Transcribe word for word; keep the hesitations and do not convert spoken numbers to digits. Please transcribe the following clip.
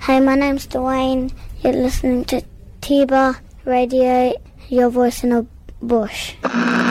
Hey, my name's Dwayne. You're listening to Tiba Radio, your voice in a bush.